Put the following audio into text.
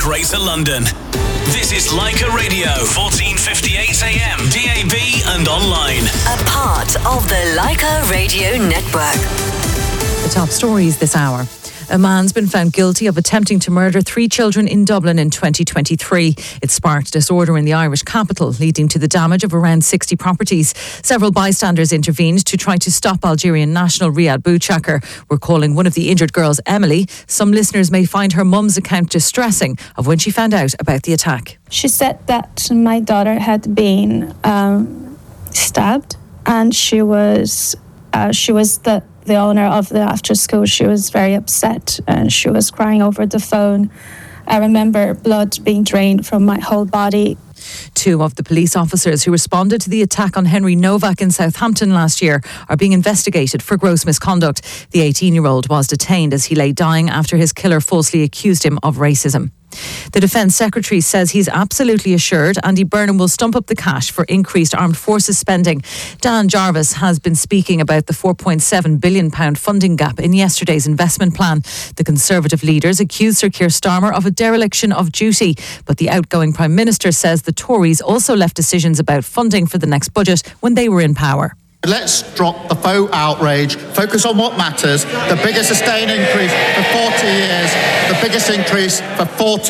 Greater London. This is Leica Radio, 1458 AM, DAB and online. A part of the Leica Radio Network. The top stories this hour. A man's been found guilty of attempting to murder 3 children in Dublin in 2023. It sparked disorder in the Irish capital, leading to the damage of around 60 properties. Several bystanders intervened to try to stop Algerian national Riyad Bouchakr. We're calling one of the injured girls Emily. Some listeners may find her mum's account distressing of when she found out about the attack. She said that my daughter had been stabbed, and she was the owner of the after school. She was very upset and she was crying over the phone. I remember blood being drained from my whole body. 2 of the police officers who responded to the attack on Henry Novak in Southampton last year are being investigated for gross misconduct. The 18-year-old was detained as he lay dying after his killer falsely accused him of racism. The Defence Secretary says he's absolutely assured Andy Burnham will stump up the cash for increased armed forces spending. Dan Jarvis has been speaking about the £4.7 billion funding gap in yesterday's investment plan. The Conservative leaders accused Sir Keir Starmer of a dereliction of duty, but the outgoing Prime Minister says the Tories also left decisions about funding for the next budget when they were in power. Let's drop the faux outrage, focus on what matters, the biggest sustained increase for 40 years, the biggest increase for 40